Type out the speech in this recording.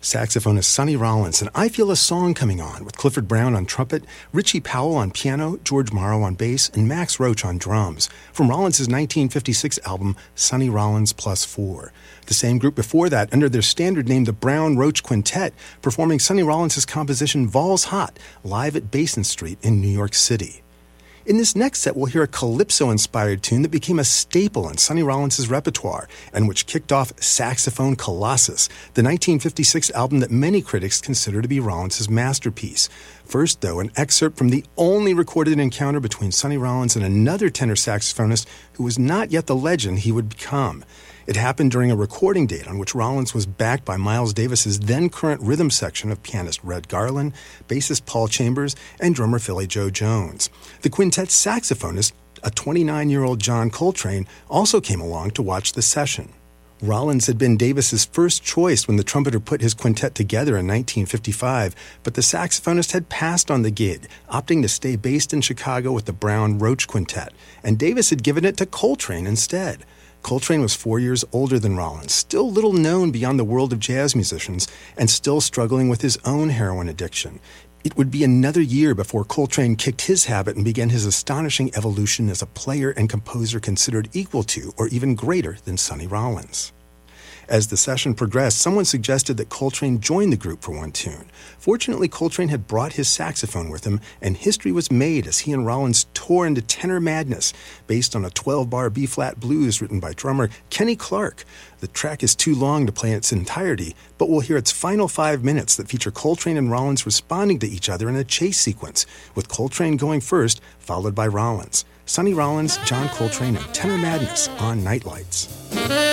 Saxophonist Sonny Rollins and I Feel a Song Coming On with Clifford Brown on trumpet, Richie Powell on piano, George Morrow on bass, and Max Roach on drums from Rollins' 1956 album Sonny Rollins Plus 4. The same group before that, under their standard name, the Brown Roach Quintet, performing Sonny Rollins' composition Vols Hot live at Basin Street in New York City. In this next set, we'll hear a calypso-inspired tune that became a staple in Sonny Rollins' repertoire and which kicked off Saxophone Colossus, the 1956 album that many critics consider to be Rollins' masterpiece. First, though, an excerpt from the only recorded encounter between Sonny Rollins and another tenor saxophonist who was not yet the legend he would become. It happened during a recording date on which Rollins was backed by Miles Davis's then-current rhythm section of pianist Red Garland, bassist Paul Chambers, and drummer Philly Joe Jones. The quintet's saxophonist, a 29-year-old John Coltrane, also came along to watch the session. Rollins had been Davis's first choice when the trumpeter put his quintet together in 1955, but the saxophonist had passed on the gig, opting to stay based in Chicago with the Brown Roach Quintet, and Davis had given it to Coltrane instead. Coltrane was 4 years older than Rollins, still little known beyond the world of jazz musicians, and still struggling with his own heroin addiction. It would be another year before Coltrane kicked his habit and began his astonishing evolution as a player and composer considered equal to or even greater than Sonny Rollins. As the session progressed, someone suggested that Coltrane join the group for one tune. Fortunately, Coltrane had brought his saxophone with him, and history was made as he and Rollins tore into tenor madness, based on a 12-bar B-flat blues written by drummer Kenny Clarke. The track is too long to play in its entirety, but we'll hear its final 5 minutes that feature Coltrane and Rollins responding to each other in a chase sequence, with Coltrane going first, followed by Rollins. Sonny Rollins, John Coltrane, and Tenor Madness on Nightlights.